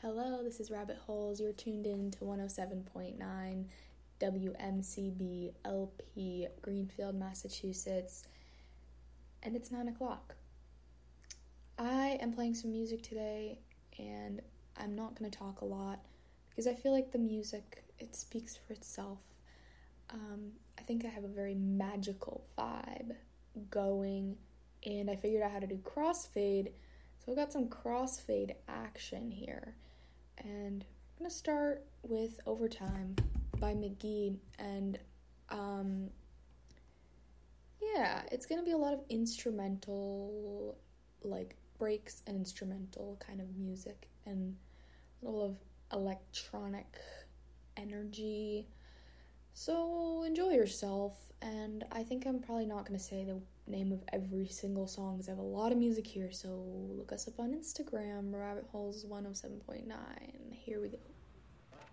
Hello, this is Rabbit Holes. You're tuned in to 107.9 WMCB LP, Greenfield, Massachusetts, and it's 9 o'clock. I am playing some music today, and I'm not going to talk a lot because I feel like the music, it speaks for itself. I think I have a very magical vibe going, and I figured out how to do crossfade, so I got some crossfade action here. And I'm going to start with Overtime by McGee, and it's going to be a lot of instrumental, like breaks and instrumental kind of music, and a little of electronic energy. So enjoy yourself, and I think I'm probably not going to say the name of every single song because I have a lot of music here, so look us up on Instagram, Rabbit Holes 107.9. Here we go.